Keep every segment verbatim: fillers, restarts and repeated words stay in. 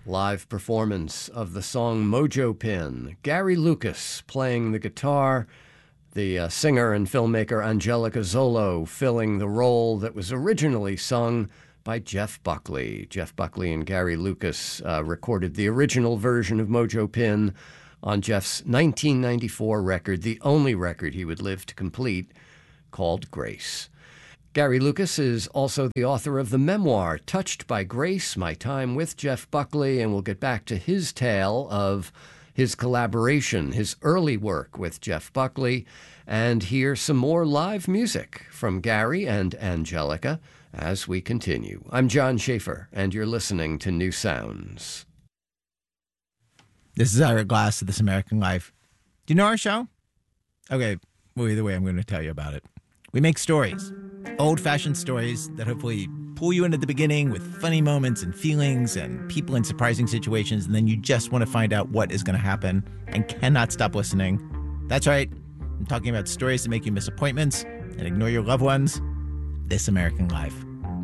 live performance of the song Mojo Pin. Gary Lucas playing the guitar, the uh, singer and filmmaker Angelica Zolo filling the role that was originally sung by Jeff Buckley. Jeff Buckley and Gary Lucas uh, recorded the original version of Mojo Pin on Jeff's nineteen ninety-four record, the only record he would live to complete, called Grace. Gary Lucas is also the author of the memoir, Touched by Grace, My Time with Jeff Buckley, and we'll get back to his tale of his collaboration, his early work with Jeff Buckley, and hear some more live music from Gary and Angelica as we continue. I'm John Schaefer, and you're listening to New Sounds. This is Ira Glass of This American Life. Do you know our show? Okay, well, either way, I'm going to tell you about it. We make stories, old-fashioned stories that hopefully pull you into the beginning with funny moments and feelings and people in surprising situations, and then you just want to find out what is going to happen and cannot stop listening. That's right. I'm talking about stories that make you miss appointments and ignore your loved ones. This American Life.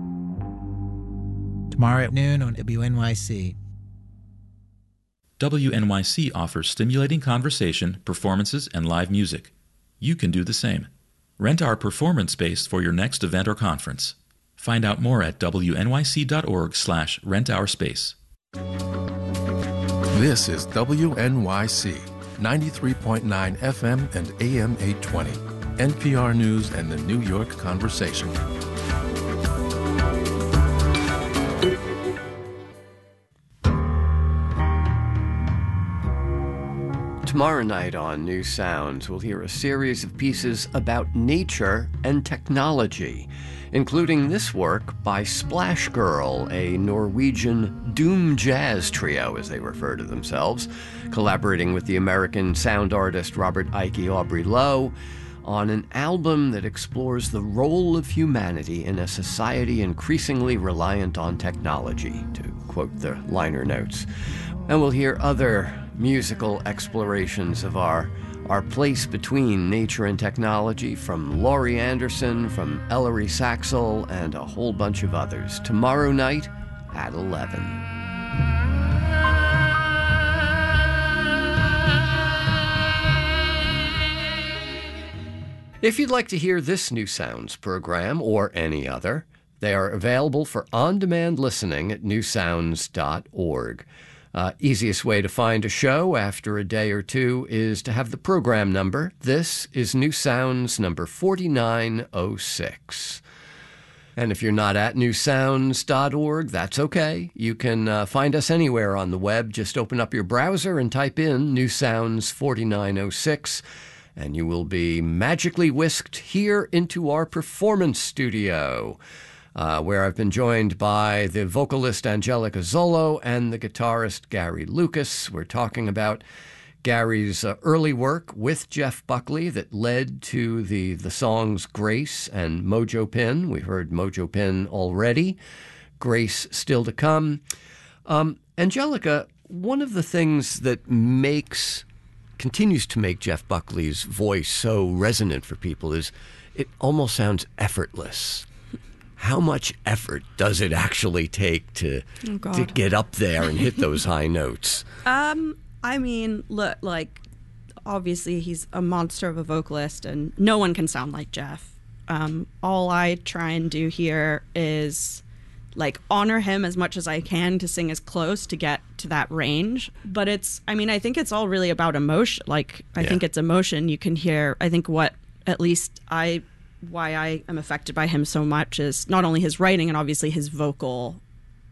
Tomorrow at noon on W N Y C. W N Y C offers stimulating conversation, performances, and live music. You can do the same. Rent our performance space for your next event or conference. Find out more at W N Y C dot org slash rent our space. This is W N Y C, ninety-three point nine F M and A M eight twenty, N P R News and the New York Conversation. Tomorrow night on New Sounds, we'll hear a series of pieces about nature and technology, including this work by Splash Girl, a Norwegian doom jazz trio, as they refer to themselves, collaborating with the American sound artist Robert Ike Aubrey Lowe on an album that explores the role of humanity in a society increasingly reliant on technology, to quote the liner notes. And we'll hear other musical explorations of our our place between nature and technology from Laurie Anderson, from Ellery Saxel, and a whole bunch of others. Tomorrow night at eleven. If you'd like to hear this New Sounds program or any other, they are available for on-demand listening at new sounds dot org. Uh, easiest way to find a show after a day or two is to have the program number. This is New Sounds number forty-nine oh six. And if you're not at new sounds dot org, that's okay. You can uh, find us anywhere on the web. Just open up your browser and type in New Sounds forty-nine oh six, and you will be magically whisked here into our performance studio. Uh, where I've been joined by the vocalist Angelica Zolo and the guitarist Gary Lucas. We're talking about Gary's uh, early work with Jeff Buckley that led to the, the songs Grace and Mojo Pin. We heard Mojo Pin already. Grace still to come. Um, Angelica, one of the things that makes, continues to make Jeff Buckley's voice so resonant for people is it almost sounds effortless. How much effort does it actually take to oh to get up there and hit those high notes? Um, I mean, look, like, obviously he's a monster of a vocalist, and no one can sound like Jeff. Um, all I try and do here is, like, honor him as much as I can to sing as close to get to that range. But it's, I mean, I think it's all really about emotion. Like, I yeah. think it's emotion. You can hear, I think what, at least I... why I am affected by him so much is not only his writing and obviously his vocal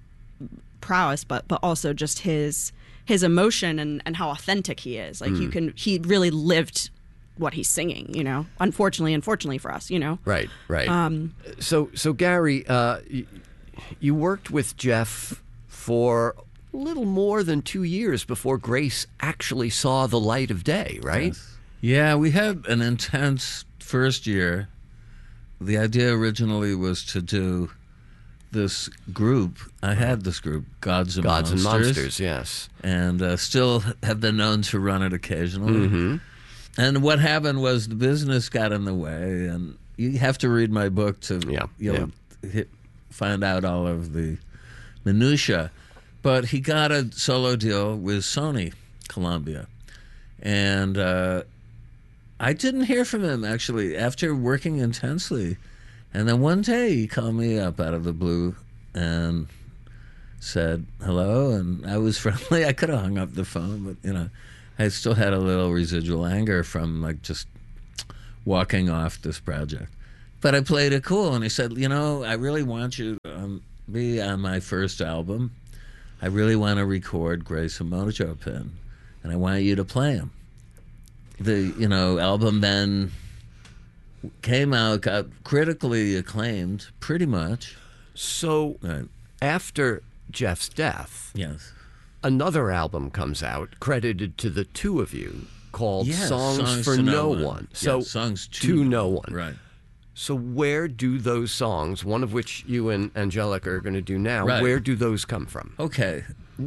prowess, but but also just his his emotion and, and how authentic he is. Like mm. you can, he really lived what he's singing, you know, unfortunately, unfortunately for us, you know? Right, right. Um, so, so Gary, uh, you, you worked with Jeff for a little more than two years before Grace actually saw the light of day, right? Yes. Yeah, we had an intense first year. The idea originally was to do this group. I had this group, Gods and Gods Monsters. and Monsters, yes. And uh, still have been known to run it occasionally. Mm-hmm. And what happened was the business got in the way, and you have to read my book to yeah, you know, yeah. hit, find out all of the minutia. But he got a solo deal with Sony Columbia. And uh, I didn't hear from him, actually, after working intensely. And then one day he called me up out of the blue and said hello. And I was friendly. I could have hung up the phone, but, you know, I still had a little residual anger from, like, just walking off this project. But I played it cool. And he said, you know, I really want you to um, be on my first album. I really want to record Grace and Mojo Pin. And I want you to play them. The, you know, album then came out, got critically acclaimed, pretty much. So Right. after Jeff's death, Yes. another album comes out credited to the two of you called Yes, Songs, for to No One. So Yeah, songs to, to No One. Right. So where do those songs, one of which you and Angelica are going to do now, Right. where do those come from? Okay.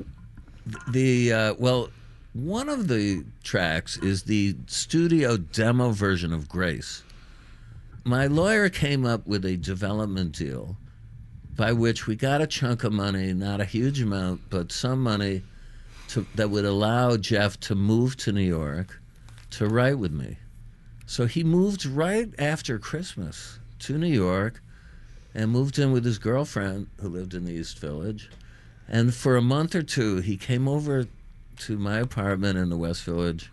The, uh, well, one of the tracks is the studio demo version of Grace. My lawyer came up with a development deal by which we got a chunk of money, not a huge amount, but some money to, that would allow Jeff to move to New York to write with me. So he moved right after Christmas to New York and moved in with his girlfriend who lived in the East Village. And for a month or two, he came over to my apartment in the West Village,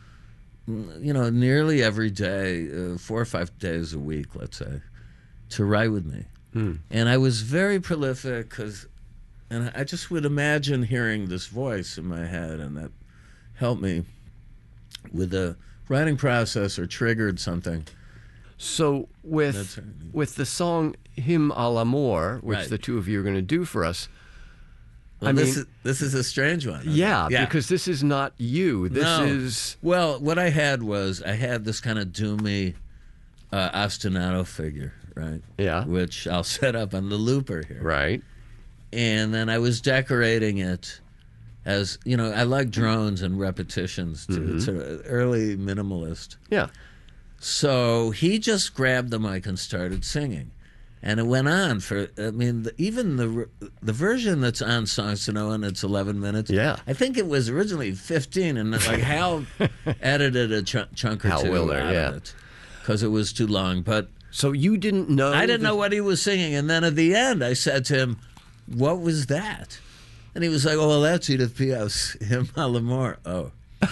you know, nearly every day, uh, four or five days a week, let's say, to write with me. Hmm. And I was very prolific because, and I just would imagine hearing this voice in my head, and that helped me with the writing process or triggered something. So with That's right. with the song Hymn à l'amour, which Right. the two of you are going to do for us, Well, I this mean- is this is a strange one. isn't it? yeah, because this is not you. This No. is Well, what I had was I had this kind of doomy uh, ostinato figure, right? Yeah. Which I'll set up on the looper here. right. And then I was decorating it as, you know, I like drones and repetitions too. Mm-hmm. It's an early minimalist. Yeah. So he just grabbed the mic and started singing. And it went on for, I mean, the, even the the version that's on Songs to No One, it's eleven minutes. Yeah. I think it was originally fifteen, and like Hal edited a ch- chunk or Hal two Wilner, out yeah. of it because it was too long. But So you didn't know. I didn't that- know what he was singing. And then at the end, I said to him, what was that? And he was like, oh, well, that's Edith Piaf's Hymn à l'amour. Oh.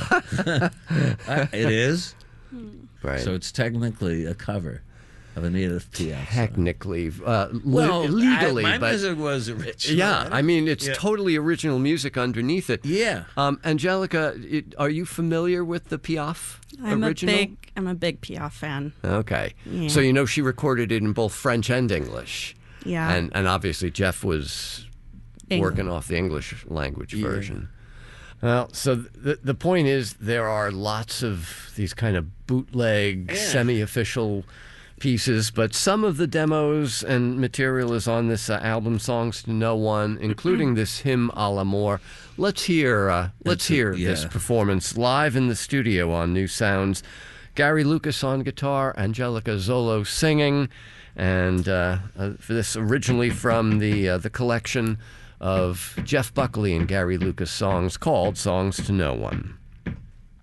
I, it is? Right. So it's technically a cover of an Edith Piaf song. technically, uh, le- Well, legally, I, my but music was original. yeah, I mean, it's Yeah. totally original music underneath it. Yeah. Um, Angelica, it, are you familiar with the Piaf I'm original? a big I'm a big Piaf fan. Okay, Yeah. so you know she recorded it in both French and English. Yeah. and and obviously Jeff was Eng- working off the English language version. Well, so the the point is there are lots of these kind of bootleg, semi-official pieces, but some of the demos and material is on this uh, album, Songs to No One, including this Hymn à l'amour. Let's hear uh, let's It's a- hear this yeah. performance live in the studio on New Sounds. Gary Lucas on guitar, Angelica Zolo singing, and uh, uh, for this originally from the uh, the collection of Jeff Buckley and Gary Lucas songs called Songs to No One.